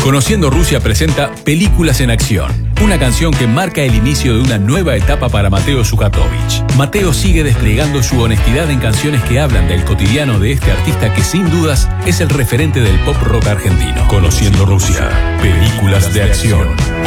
Conociendo Rusia presenta Películas en Acción, una canción que marca el inicio de una nueva etapa para Mateo Sujatovich. Mateo sigue desplegando su honestidad en canciones que hablan del cotidiano de este artista que sin dudas es el referente del pop rock argentino. Conociendo Rusia, Películas de Acción.